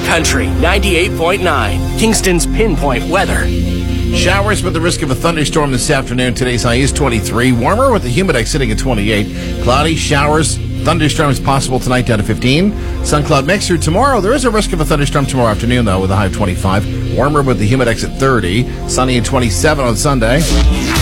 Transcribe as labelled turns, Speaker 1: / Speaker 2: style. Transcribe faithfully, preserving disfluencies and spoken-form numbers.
Speaker 1: Country ninety-eight point nine, Kingston's Pinpoint Weather.
Speaker 2: Showers with the risk of a thunderstorm this afternoon. Today's high is twenty-three. Warmer with the humidex sitting at twenty-eight. Cloudy, showers, thunderstorms possible tonight down to fifteen. Sun cloud mix through tomorrow. There is a risk of a thunderstorm tomorrow afternoon, though, with a high of twenty-five. Warmer with the humidex at thirty. Sunny at twenty-seven on Sunday.